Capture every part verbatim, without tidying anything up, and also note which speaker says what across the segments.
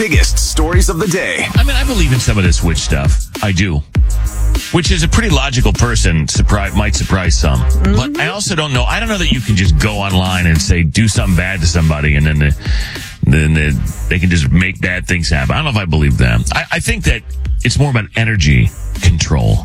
Speaker 1: biggest stories of the day.
Speaker 2: I mean, I believe in some of this witch stuff. I do. Which is a pretty logical person, surprise, might surprise some. Mm-hmm. But I also don't know. I don't know that you can just go online and say, do something bad to somebody, and then the, then the, they can just make bad things happen. I don't know if I believe them. I, I think that it's more about energy control.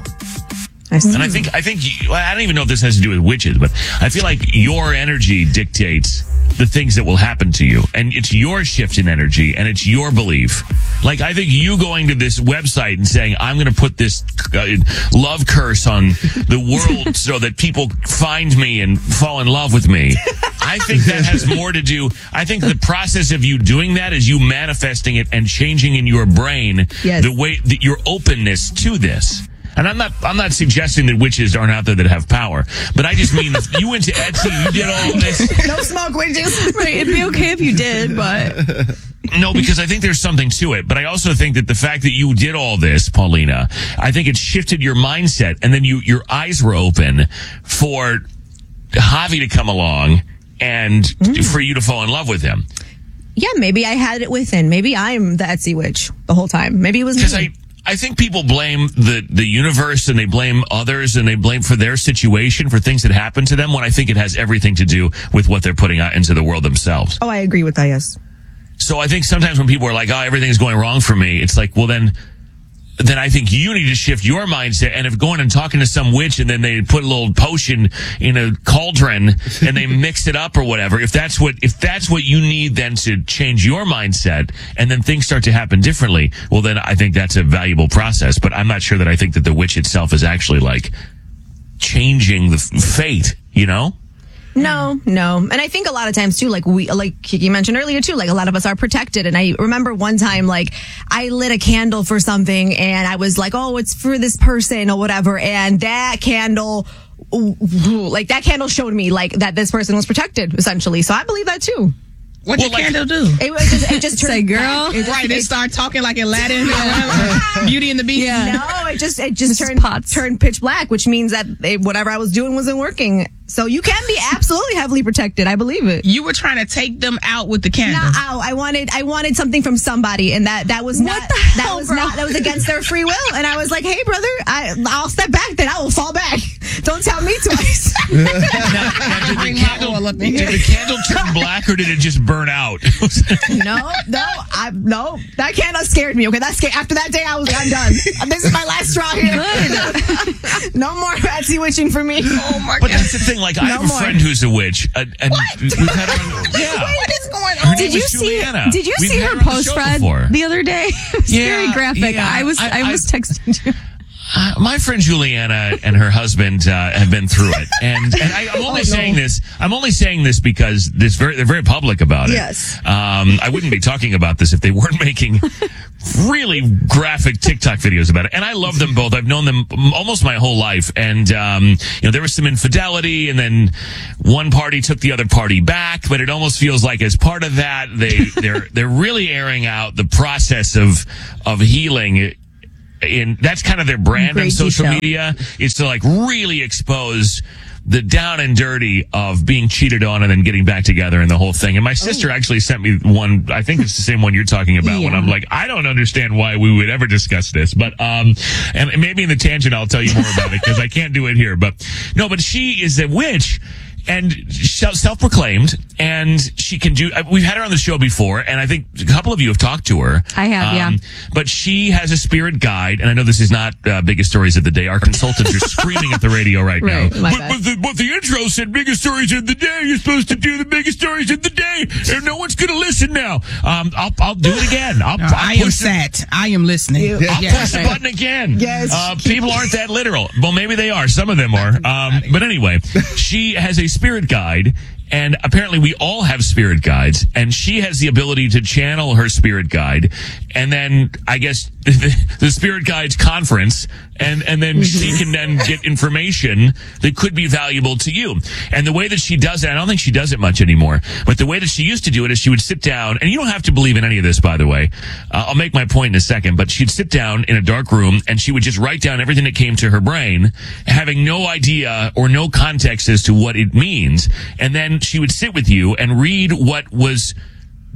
Speaker 2: I see. And I think, I think, you, I don't even know if this has to do with witches, but I feel like your energy dictates the things that will happen to you. And it's your shift in energy, and it's your belief. Like, I think you going to this website and saying, I'm going to put this uh, love curse on the world so that people find me and fall in love with me. I think that has more to do. I think the process of you doing that is you manifesting it and changing in your brain yes. the way that your openness to this. And I'm not I'm not suggesting that witches aren't out there that have power, but I just mean if you went to Etsy, you did all this.
Speaker 3: No smoke witches.
Speaker 4: Right, it'd be okay if you did, but...
Speaker 2: No, because I think there's something to it. But I also think that the fact that you did all this, Paulina, I think it shifted your mindset, and then you your eyes were open for Javi to come along and mm. for you to fall in love with him.
Speaker 3: Yeah, maybe I had it within. Maybe I'm the Etsy witch the whole time. Maybe it was me.
Speaker 2: I, I think people blame the, the universe, and they blame others, and they blame for their situation for things that happen to them, when I think it has everything to do with what they're putting out into the world themselves.
Speaker 3: Oh, I agree with that, yes.
Speaker 2: So I think sometimes when people are like, oh, everything's going wrong for me, it's like, well, then then I think you need to shift your mindset. And if going and talking to some witch and then they put a little potion in a cauldron and they mix it up or whatever, if that's what if that's what you need then to change your mindset, and then things start to happen differently, well, then I think that's a valuable process. But I'm not sure that I think that the witch itself is actually like changing the f- fate, you know?
Speaker 3: No, no. And I think a lot of times too, like we, like Kiki mentioned earlier too, like a lot of us are protected. And I remember one time, like I lit a candle for something and I was like, oh, it's for this person or whatever. And that candle, like that candle showed me like that this person was protected essentially. So I believe that too.
Speaker 5: What
Speaker 2: well,
Speaker 5: did
Speaker 2: like,
Speaker 5: candle do?
Speaker 3: It was just, it just turned,
Speaker 4: say, girl,
Speaker 3: it just,
Speaker 5: right? They
Speaker 3: it,
Speaker 5: start talking like Aladdin, Beauty and the Beast.
Speaker 3: Yeah. No, it just it just turned pots. turned pitch black, which means that they, whatever I was doing wasn't working. So you can be absolutely heavily protected. I believe it.
Speaker 5: You were trying to take them out with the candle.
Speaker 3: Not out. I wanted I wanted something from somebody, and that that was not
Speaker 4: what the hell,
Speaker 3: that was
Speaker 4: bro?
Speaker 3: not that was against their free will. And I was like, hey, brother, I I'll step back, then I will fall back. Don't tell me twice.
Speaker 2: now, now, did, the candle, did the candle turn black, or did it just burn out?
Speaker 3: no, no, I no. That candle scared me. Okay, that scared. After that day, I was I'm done. This is my last straw here. No more Etsy witching for me.
Speaker 5: Oh my
Speaker 2: but
Speaker 5: God.
Speaker 2: that's the thing. Like, I
Speaker 3: no
Speaker 2: have a
Speaker 3: more.
Speaker 2: friend who's a witch, and, and we've had her. On, yeah.
Speaker 5: What is going
Speaker 2: Her
Speaker 5: on?
Speaker 2: name
Speaker 4: Did you
Speaker 2: is
Speaker 4: see?
Speaker 2: Juliana.
Speaker 4: Did you
Speaker 2: We've
Speaker 4: see
Speaker 2: had
Speaker 4: her
Speaker 2: her on the
Speaker 4: post,
Speaker 2: show
Speaker 4: Fred,
Speaker 2: before.
Speaker 4: the other day? It was
Speaker 2: Yeah,
Speaker 4: very graphic.
Speaker 2: yeah.
Speaker 4: I was I,
Speaker 2: I-
Speaker 4: I was texting you.
Speaker 2: Uh, my friend Juliana and her husband uh, have been through it, and and I, I'm only
Speaker 3: Oh, no.
Speaker 2: saying this. I'm only saying this because this very they're very public about it.
Speaker 3: Yes.
Speaker 2: Um, I wouldn't be talking about this if they weren't making really graphic TikTok videos about it. And I love them both. I've known them almost my whole life, and um, you know there was some infidelity, and then one party took the other party back. But it almost feels like as part of that, they they're they're really airing out the process of of healing. In that's kind of their brand
Speaker 3: Great
Speaker 2: on social
Speaker 3: detail.
Speaker 2: media, is to like really expose the down and dirty of being cheated on and then getting back together and the whole thing. And my sister actually sent me one. I think it's the same one you're talking about. When
Speaker 3: Yeah.
Speaker 2: I'm like, I don't understand why we would ever discuss this, but um, and maybe in the tangent I'll tell you more about it because I can't do it here. But no, but she is a witch. And self-proclaimed, and she can do, we've had her on the show before, and I think a couple of you have talked to her.
Speaker 4: I have, yeah.
Speaker 2: But she has a spirit guide, and I know this is not uh, biggest stories of the day. Our consultants are screaming at the radio right,
Speaker 4: Right,
Speaker 2: now.
Speaker 4: my
Speaker 2: But,
Speaker 4: bad.
Speaker 2: but, the, but the intro said biggest stories of the day. You're supposed to do the biggest stories of the day, and no one's going to listen now. Um, I'll, I'll do it again. I'll,
Speaker 5: No,
Speaker 2: I'll
Speaker 5: I am
Speaker 2: push the-
Speaker 5: sat. I am listening.
Speaker 2: I'll
Speaker 5: Yeah.
Speaker 2: push the button again.
Speaker 3: Yes.
Speaker 2: Uh, people aren't that literal. Well, maybe they are. Some of them are. Um, but anyway, she has a spirit guide. And apparently we all have spirit guides, and she has the ability to channel her spirit guide. And then I guess the, the spirit guides conference, and, and then she can then get information that could be valuable to you. And the way that she does it, I don't think she does it much anymore, but the way that she used to do it is she would sit down, and you don't have to believe in any of this, by the way. Uh, I'll make my point in a second, but she'd sit down in a dark room and she would just write down everything that came to her brain, having no idea or no context as to what it means. And then she would sit with you and read what was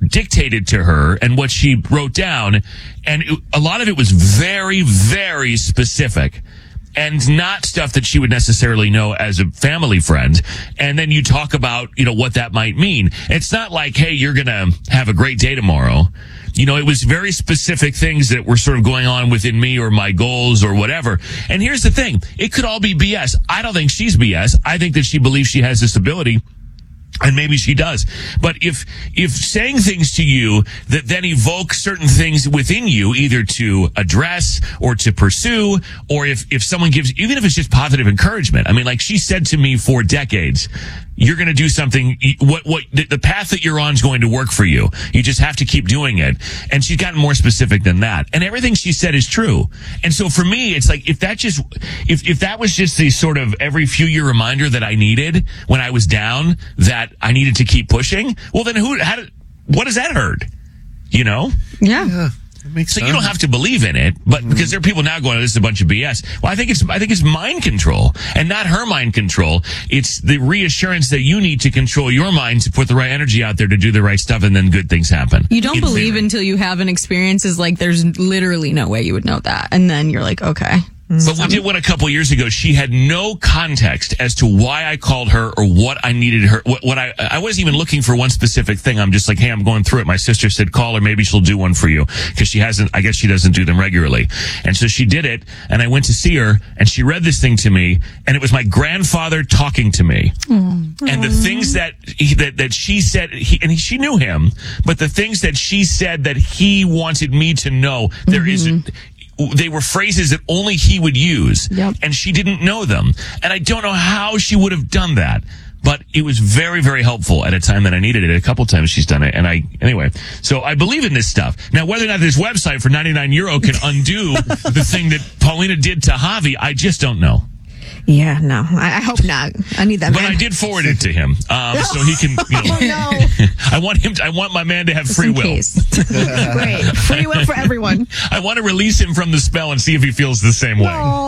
Speaker 2: dictated to her and what she wrote down. And it, a lot of it was very, very specific. And not stuff that she would necessarily know as a family friend. And then you talk about, you know, what that might mean. It's not like, hey, you're going to have a great day tomorrow. You know, it was very specific things that were sort of going on within me or my goals or whatever. And here's the thing. It could all be B S. I don't think she's B S. I think that she believes she has this ability. And maybe she does. But if, if saying things to you that then evoke certain things within you, either to address or to pursue, or if, if someone gives, even if it's just positive encouragement. I mean, like she said to me for decades, you're going to do something, what, what, the, the path that you're on is going to work for you. You just have to keep doing it. And she's gotten more specific than that. And everything she said is true. And so for me, it's like, if that just, if, if that was just the sort of every few year reminder that I needed when I was down, that I needed to keep pushing, well then who, how did, what does that hurt? You know?
Speaker 3: Yeah.
Speaker 6: Yeah. Makes
Speaker 2: So
Speaker 6: sense.
Speaker 2: you don't have to believe in it, but because there are people now going, this is a bunch of B S. Well, I think it's, I think it's mind control and not her mind control. It's the reassurance that you need to control your mind to put the right energy out there to do the right stuff, and then good things happen.
Speaker 4: You don't
Speaker 2: In
Speaker 4: believe
Speaker 2: theory.
Speaker 4: until you have an experience. Is like there's literally no way you would know that, and then you're like, okay.
Speaker 2: But we did one a couple years ago. She had no context as to why I called her or what I needed her. What, what I I wasn't even looking for one specific thing. I'm just like, hey, I'm going through it. My sister said call her. Maybe she'll do one for you because she hasn't. I guess she doesn't do them regularly. And so she did it. And I went to see her, and she read this thing to me, and it was my grandfather talking to me. Mm. And the things that he, that that she said, he, and he, she knew him, but the things that she said that he wanted me to know, there mm-hmm. isn't. They were phrases that only he would use,
Speaker 3: yep.
Speaker 2: and she didn't know them. And I don't know how she would have done that, but it was very, very helpful at a time that I needed it. A couple times she's done it, and I, anyway. So I believe in this stuff. Now, whether or not this website for ninety-nine euro can undo the thing that Paulina did to Javi, I just don't know.
Speaker 3: Yeah, no, I, I hope not. I need that
Speaker 2: But
Speaker 3: man.
Speaker 2: I did forward it to him, um, so he can, you know.
Speaker 3: Oh, no.
Speaker 2: I want him to, I want my man to have
Speaker 3: Just
Speaker 2: free
Speaker 3: in
Speaker 2: will.
Speaker 3: case. Great. Free will for everyone.
Speaker 2: I want to release him from the spell and see if he feels the same way.
Speaker 3: Oh.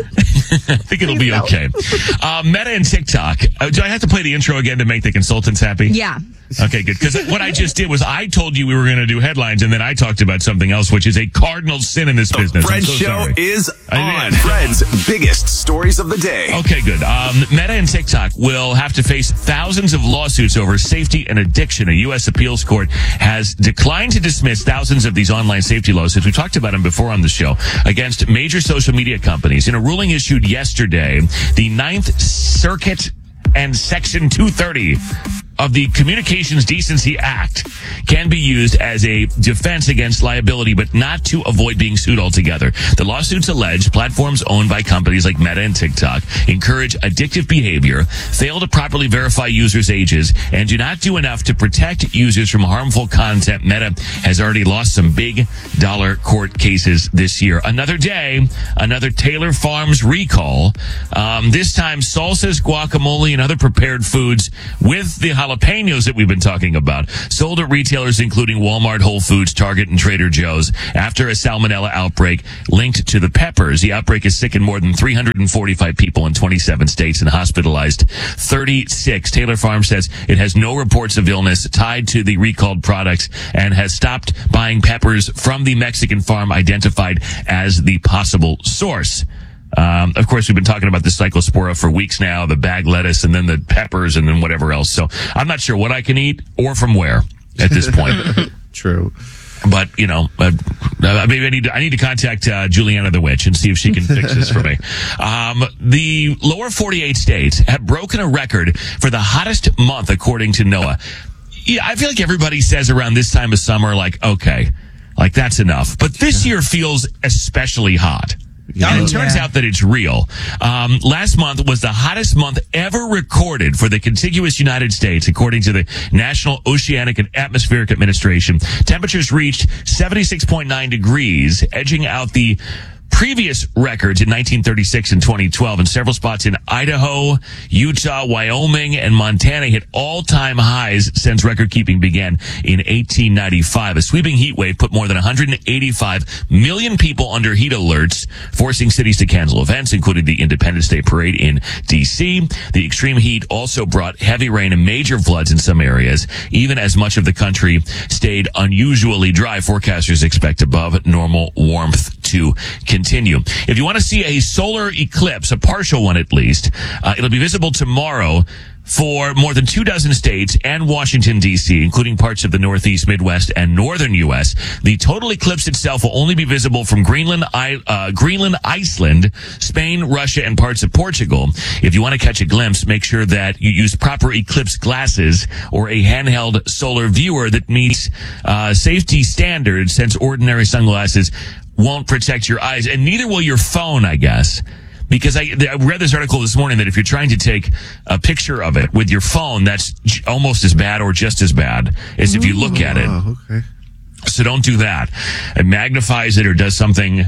Speaker 2: I think it'll be
Speaker 3: No.
Speaker 2: okay. Uh, Meta and TikTok. Uh, do I have to play the intro again to make the consultants happy?
Speaker 3: Yeah.
Speaker 2: Okay, good. Because what I just did was I told you we were going to do headlines, and then I talked about something else, which is a cardinal sin in this
Speaker 1: The
Speaker 2: business. I'm
Speaker 1: Fred
Speaker 2: so
Speaker 1: Show
Speaker 2: sorry.
Speaker 1: is
Speaker 2: I
Speaker 1: on.
Speaker 2: did.
Speaker 1: Fred's biggest stories of the day.
Speaker 2: Okay, good. Um, Meta and TikTok will have to face thousands of lawsuits over safety and addiction. A U S appeals court has declined to dismiss thousands of these online safety lawsuits. We talked about them before on the show against major social media companies. In a ruling issued yesterday, the Ninth Circuit and Section two thirty of the Communications Decency Act can be used as a defense against liability, but not to avoid being sued altogether. The lawsuits allege platforms owned by companies like Meta and TikTok encourage addictive behavior, fail to properly verify users' ages, and do not do enough to protect users from harmful content. Meta has already lost some big dollar court cases this year. Another day, another Taylor Farms recall. Um, this time, salsas, guacamole, and other prepared foods with the jalapenos that we've been talking about sold at retailers including Walmart, Whole Foods, Target, and Trader Joe's after a salmonella outbreak linked to the peppers. The outbreak has sickened more than three hundred forty-five people in twenty-seven states and hospitalized thirty-six. Taylor Farms says it has no reports of illness tied to the recalled products and has stopped buying peppers from the Mexican farm identified as the possible source. Um, of course, we've been talking about the Cyclospora for weeks now, the bag lettuce and then the peppers and then whatever else. So I'm not sure what I can eat or from where at this point.
Speaker 6: True.
Speaker 2: But, you know, uh, maybe I need to, I need to contact uh, Juliana the Witch and see if she can fix this for me. Um, the lower forty-eight states have broken a record for the hottest month, according to NOAA. Yeah, I feel like everybody says around this time of summer, like, okay, like that's enough. But this year feels especially hot. And it turns
Speaker 5: yeah.
Speaker 2: out that it's real. Um, last month was the hottest month ever recorded for the contiguous United States, according to the National Oceanic and Atmospheric Administration. Temperatures reached seventy-six point nine degrees, edging out the previous records in nineteen thirty-six and twenty twelve, and several spots in Idaho, Utah, Wyoming, and Montana hit all-time highs since record keeping began in eighteen ninety-five. A sweeping heat wave put more than one hundred eighty-five million people under heat alerts, forcing cities to cancel events, including the Independence Day Parade in D C. The extreme heat also brought heavy rain and major floods in some areas, even as much of the country stayed unusually dry. Forecasters expect above normal warmth to continue. If you want to see a solar eclipse, a partial one at least, uh, it'll be visible tomorrow for more than two dozen states and Washington, D C, including parts of the Northeast, Midwest, and Northern U S. The total eclipse itself will only be visible from Greenland, I, uh, Greenland, Iceland, Spain, Russia, and parts of Portugal. If you want to catch a glimpse, make sure that you use proper eclipse glasses or a handheld solar viewer that meets uh, safety standards, since ordinary sunglasses won't protect your eyes, and neither will your phone, I guess. Because I, I read this article this morning that if you're trying to take a picture of it with your phone, that's j- almost as bad or just as bad as if you look at it.
Speaker 6: Oh, okay.
Speaker 2: So don't do that. It magnifies it or does something.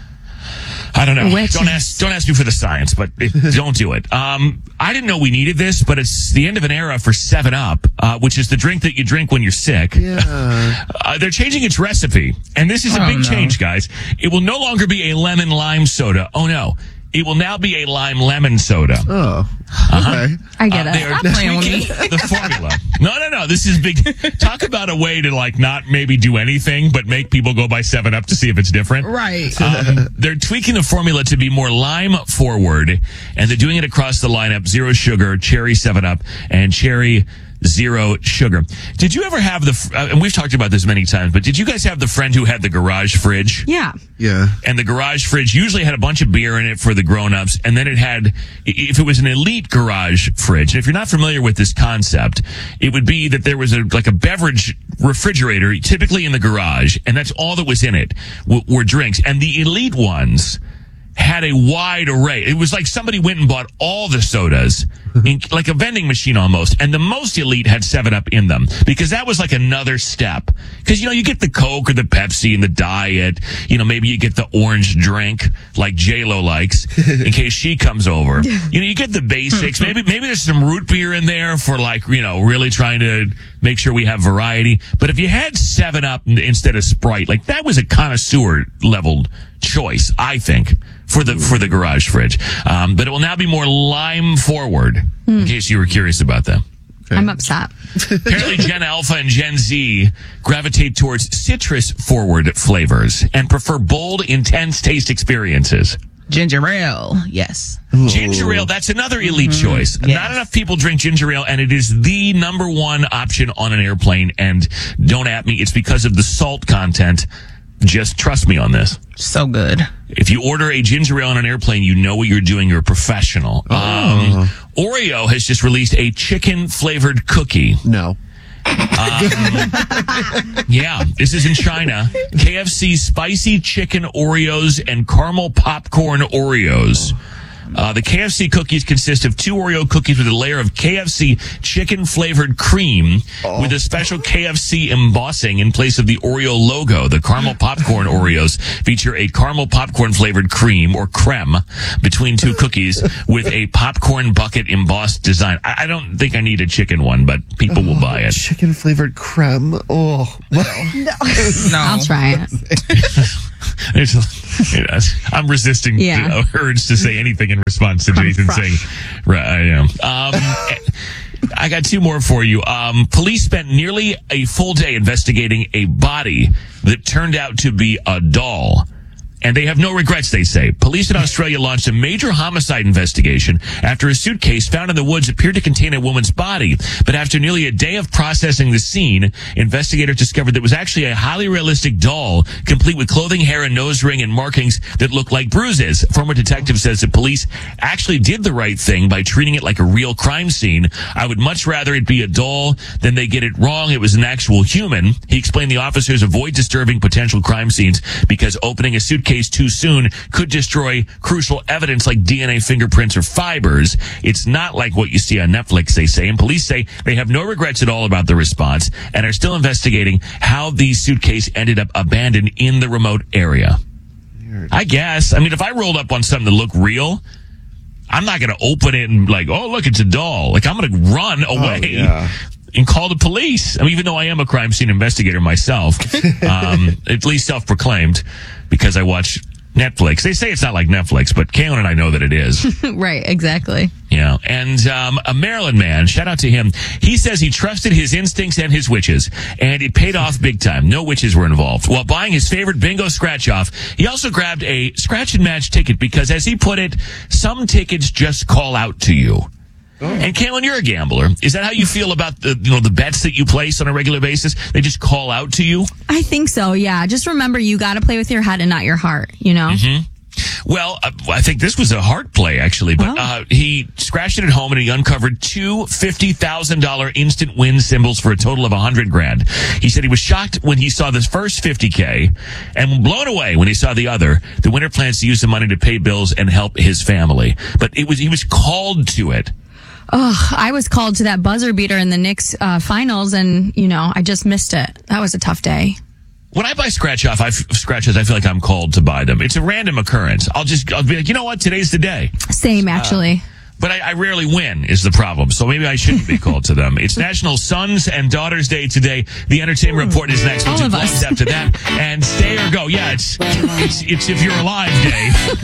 Speaker 2: I don't know.
Speaker 4: Witches.
Speaker 2: Don't ask. Don't ask me for the science, but it, don't do it. Um, I didn't know we needed this, but it's the end of an era for seven up, uh, which is the drink that you drink when you're sick.
Speaker 6: Yeah.
Speaker 2: Uh, they're changing its recipe, and this is a
Speaker 5: Oh,
Speaker 2: big
Speaker 5: no.
Speaker 2: change, guys. It will no longer be a lemon lime soda. Oh no. It will now be a lime lemon soda.
Speaker 6: Oh. Okay.
Speaker 4: I get
Speaker 2: Uh,
Speaker 4: it.
Speaker 2: they are
Speaker 5: Stop playing with
Speaker 2: tweaking the formula. No, no, no. This is big. Talk about a way to like not maybe do anything, but make people go buy seven up to see if it's different.
Speaker 5: Right.
Speaker 2: Um, they're tweaking the formula to be more lime forward, and they're doing it across the lineup: zero sugar, cherry seven up, and cherry zero sugar. Did you ever have the, uh, and we've talked about this many times, but did you guys have the friend who had the garage fridge?
Speaker 4: Yeah.
Speaker 6: Yeah.
Speaker 2: And the garage fridge usually had a bunch of beer in it for the grown-ups, and then it had, if it was an elite garage fridge, and if you're not familiar with this concept, it would be that there was a like a beverage refrigerator, typically in the garage, and that's all that was in it, w- were drinks. And the elite ones had a wide array. It was like somebody went and bought all the sodas, in, like a vending machine almost. And the most elite had seven up in them, because that was like another step. Because, you know, you get the Coke or the Pepsi and the Diet. You know, maybe you get the orange drink like J-Lo likes in case she comes over. You know, you get the basics. Maybe, maybe there's some root beer in there for like, you know, really trying to make sure we have variety. But if you had seven up instead of Sprite, like that was a connoisseur level choice, I think, for the for the garage fridge. Um, but it will now be more lime forward, in case you were curious about that.
Speaker 4: I'm upset.
Speaker 2: Apparently, Gen Alpha and Gen Z gravitate towards citrus forward flavors and prefer bold, intense taste experiences.
Speaker 5: Ginger ale. Yes.
Speaker 2: Ginger ale, that's another elite choice.
Speaker 5: Yes.
Speaker 2: Not enough people drink ginger ale, and it is the number one option on an airplane. And don't at me, it's because of the salt content. Just trust me on this.
Speaker 5: So good.
Speaker 2: If you order a ginger ale on an airplane, you know what you're doing. You're a professional. Um, Oreo has just released a chicken flavored cookie.
Speaker 6: No.
Speaker 2: Yeah, this is in China. K F C spicy chicken Oreos and caramel popcorn Oreos. Uh, the K F C cookies consist of two Oreo cookies with a layer of K F C chicken-flavored cream oh. with a special K F C embossing in place of the Oreo logo. The caramel popcorn Oreos feature a caramel popcorn-flavored cream, or creme, between two cookies with a popcorn bucket embossed design. I, I don't think I need a chicken one, but people will buy it.
Speaker 6: Chicken flavored creme. Oh, well.
Speaker 5: No.
Speaker 4: I'll try it.
Speaker 2: There's a, you know, I'm resisting
Speaker 4: Yeah.
Speaker 2: the urge to say anything in response to Jason saying, right, I am. Um, I got two more for you. Um, police spent nearly a full day investigating a body that turned out to be a doll. And they have no regrets, they say. Police in Australia launched a major homicide investigation after a suitcase found in the woods appeared to contain a woman's body. But after nearly a day of processing the scene, investigators discovered that it was actually a highly realistic doll, complete with clothing, hair, and nose ring and markings that look like bruises. A former detective says that police actually did the right thing by treating it like a real crime scene. I would much rather it be a doll than they get it wrong. It was an actual human. He explained the officers avoid disturbing potential crime scenes because opening a suitcase too soon could destroy crucial evidence like D N A, fingerprints, or fibers. It's not like what you see on Netflix, they say. And police say they have no regrets at all about the response and are still investigating how the suitcase ended up abandoned in the remote area. I guess. I mean, if I rolled up on something that looked real, I'm not going to open it and like, oh, look, it's a doll. Like, I'm going to run away.
Speaker 6: Oh, yeah.
Speaker 2: And call the police. I mean, even though I am a crime scene investigator myself, um, at least self-proclaimed, because I watch Netflix. They say it's not like Netflix, but Kaylin and I know that it is.
Speaker 4: Right, exactly.
Speaker 2: Yeah. And um, a Maryland man, shout out to him, he says he trusted his instincts and his witches, and it paid off big time. No witches were involved. While buying his favorite bingo scratch-off, he also grabbed a scratch-and-match ticket because, as he put it, some tickets just call out to you. Oh. And Kaylin, you're a gambler. Is that how you feel about the, you know, the bets that you place on a regular basis? They just call out to you?
Speaker 4: I think so, yeah. Just remember, you got to play with your head and not your heart, you know?
Speaker 2: Mm-hmm. Well, uh, I think this was a heart play, actually, but
Speaker 4: Oh.
Speaker 2: uh, he scratched it at home and he uncovered two fifty thousand dollars instant win symbols for a total of one hundred grand. He said he was shocked when he saw the first fifty K and blown away when he saw the other. The winner plans to use the money to pay bills and help his family. But it was he was called to it.
Speaker 4: Oh, I was called to that buzzer beater in the Knicks uh, finals, and, you know, I just missed it. That was a tough day.
Speaker 2: When I buy scratch off, I f- scratches, I feel like I'm called to buy them. It's a random occurrence. I'll just, I'll be like, you know what? Today's the day.
Speaker 4: Same, actually.
Speaker 2: But I, I rarely win is the problem. So maybe I shouldn't be called to them. It's National Sons and Daughters Day today. The Entertainment Report is next. We'll
Speaker 4: All
Speaker 2: do
Speaker 4: of us.
Speaker 2: vlogs after that. And stay or go. Yeah, it's, it's, it's if you're alive day.